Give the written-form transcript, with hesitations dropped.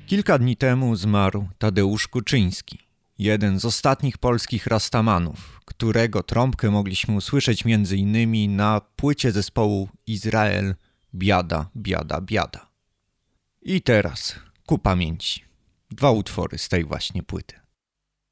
Kilka dni temu zmarł Tadeusz Kuczyński, jeden z ostatnich polskich rastamanów, którego trąbkę mogliśmy usłyszeć m.in. na płycie zespołu Izrael Biada, biada, biada. I teraz ku pamięci 2 utwory z tej właśnie płyty.